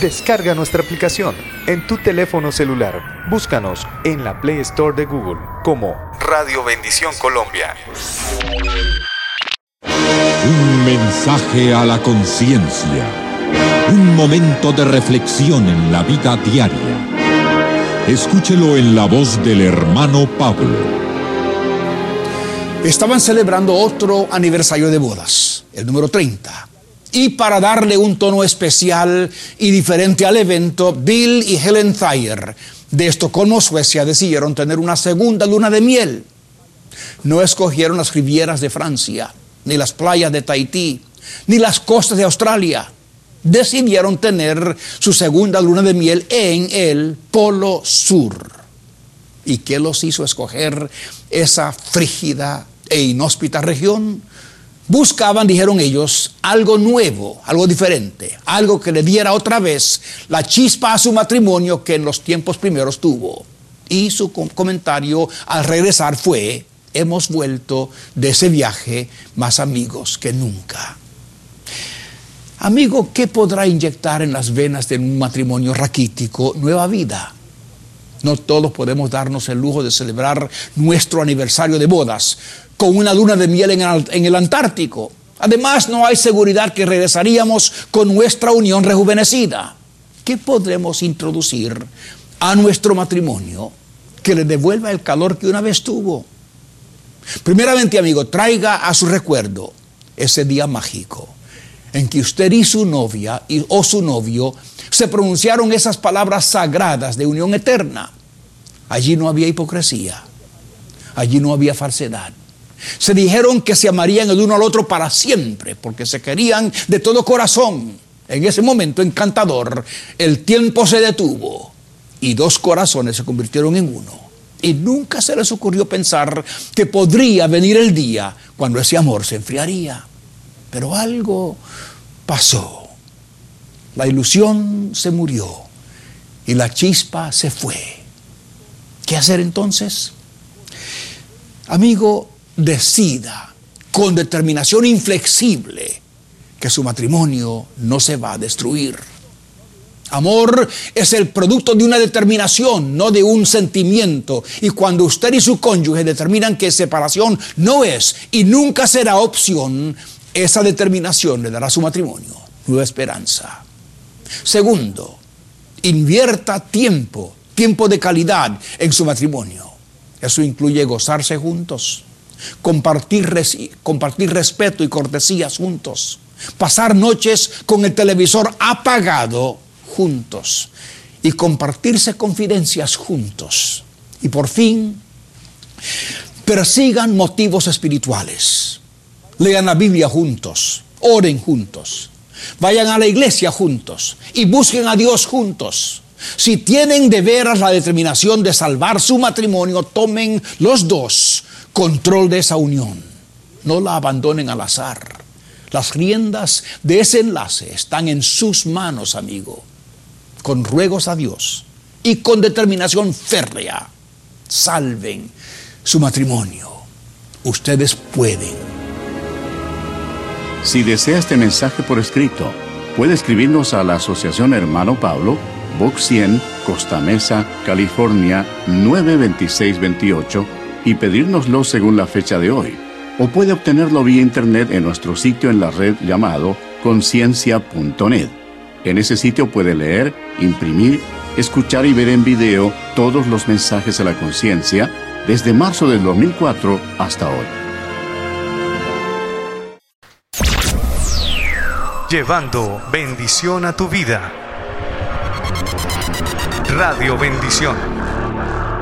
Descarga nuestra aplicación en tu teléfono celular. Búscanos en la Play Store de Google como Radio Bendición Colombia. Un mensaje a la conciencia. Un momento de reflexión en la vida diaria. Escúchelo en la voz del hermano Pablo. Estaban celebrando otro aniversario de bodas, el número 30. Y para darle un tono especial y diferente al evento, Bill y Helen Thayer de Estocolmo, Suecia, decidieron tener una segunda luna de miel. No escogieron las rivieras de Francia, ni las playas de Tahití, ni las costas de Australia. Decidieron tener su segunda luna de miel en el Polo Sur. ¿Y qué los hizo escoger esa frígida e inhóspita región? Buscaban, dijeron ellos, algo nuevo, algo diferente, algo que le diera otra vez la chispa a su matrimonio que en los tiempos primeros tuvo. Y su comentario al regresar fue: hemos vuelto de ese viaje más amigos que nunca. Amigo, ¿qué podrá inyectar en las venas de un matrimonio raquítico nueva vida? No todos podemos darnos el lujo de celebrar nuestro aniversario de bodas con una luna de miel en el Antártico. Además, no hay seguridad que regresaríamos con nuestra unión rejuvenecida. ¿Qué podremos introducir a nuestro matrimonio que le devuelva el calor que una vez tuvo? Primeramente, amigo, traiga a su recuerdo ese día mágico en que usted y su novia o su novio se pronunciaron esas palabras sagradas de unión eterna. Allí no había hipocresía, allí no había falsedad. Se dijeron que se amarían el uno al otro para siempre, porque se querían de todo corazón. En ese momento encantador, el tiempo se detuvo y dos corazones se convirtieron en uno. Y nunca se les ocurrió pensar que podría venir el día cuando ese amor se enfriaría. Pero algo pasó. La ilusión se murió y la chispa se fue. ¿Qué hacer entonces? Amigo, decida con determinación inflexible que su matrimonio no se va a destruir. Amor es el producto de una determinación, no de un sentimiento. Y cuando usted y su cónyuge determinan que separación no es y nunca será opción, esa determinación le dará a su matrimonio nueva esperanza. Segundo, invierta tiempo de calidad en su matrimonio. Eso incluye gozarse juntos, compartir respeto y cortesías juntos, pasar noches con el televisor apagado juntos y compartirse confidencias juntos. Y por fin, persigan motivos espirituales. Lean la Biblia juntos, oren juntos, vayan a la iglesia juntos y busquen a Dios juntos. Si tienen de veras la determinación de salvar su matrimonio, tomen los dos control de esa unión. No la abandonen al azar. Las riendas de ese enlace están en sus manos, amigo. Con ruegos a Dios y con determinación férrea, salven su matrimonio. Ustedes pueden. Si desea este mensaje por escrito, puede escribirnos a la Asociación Hermano Pablo, Box 100, Costa Mesa, California, 92628 y pedírnoslo según la fecha de hoy. O puede obtenerlo vía internet en nuestro sitio en la red llamado conciencia.net. En ese sitio puede leer, imprimir, escuchar y ver en video todos los mensajes de la conciencia desde marzo del 2004 hasta hoy. Llevando bendición a tu vida. Radio Bendición.